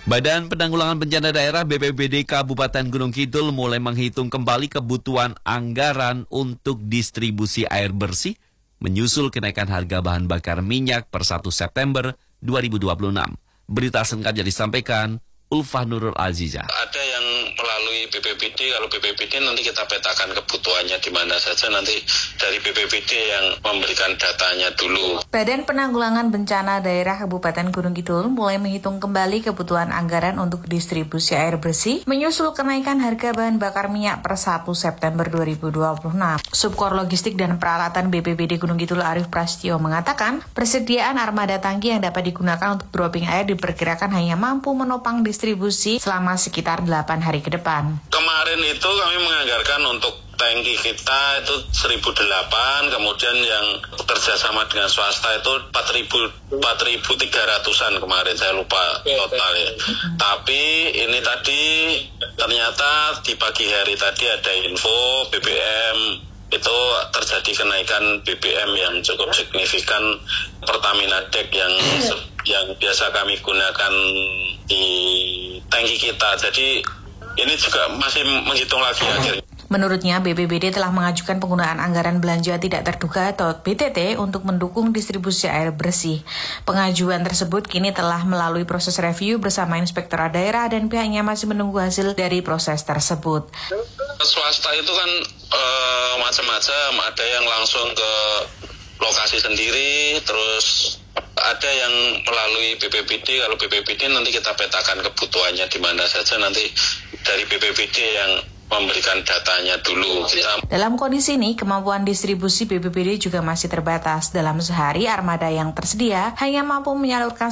Badan Penanggulangan Bencana Daerah BPBD Kabupaten Gunung Kidul mulai menghitung kembali kebutuhan anggaran untuk distribusi air bersih menyusul kenaikan harga bahan bakar minyak per 1 September 2026. Berita selengkapnya disampaikan Ulfah Nurul Azizah. Ada yang melalui BPBD, kalau BPBD nanti kita petakan kebutuhannya di mana saja, nanti dari BPBD yang memberikan datanya dulu. Badan Penanggulangan Bencana Daerah Kabupaten Gunung Kidul mulai menghitung kembali kebutuhan anggaran untuk distribusi air bersih menyusul kenaikan harga bahan bakar minyak per 1 September 2026. Subkor Logistik dan Peralatan BPBD Gunung Kidul Arif Prasetyo mengatakan, persediaan armada tangki yang dapat digunakan untuk dropping air diperkirakan hanya mampu menopang distribusi selama sekitar 8 hari ke depan. Kemarin itu kami menganggarkan untuk tangki kita itu 1.008, kemudian yang kerjasama dengan swasta itu 4.300-an kemarin, saya lupa total ya. Tapi ini tadi ternyata di pagi hari tadi ada info BBM itu terjadi kenaikan BBM yang cukup signifikan. Pertamina Dek yang biasa kami gunakan di tangki kita. Jadi ini juga masih menghitung lagi akhirnya. Menurutnya, BPBD telah mengajukan penggunaan anggaran belanja tidak terduga atau BTT untuk mendukung distribusi air bersih. Pengajuan tersebut kini telah melalui proses review bersama Inspektorat Daerah dan pihaknya masih menunggu hasil dari proses tersebut. Swasta itu kan macam-macam, ada yang langsung ke lokasi sendiri, terus ada yang melalui BPBD. Kalau BPBD nanti kita petakan kebutuhannya di mana saja, nanti dari BPBD yang memberikan datanya dulu. Dalam kondisi ini, kemampuan distribusi BPBD juga masih terbatas. Dalam sehari, armada yang tersedia hanya mampu menyalurkan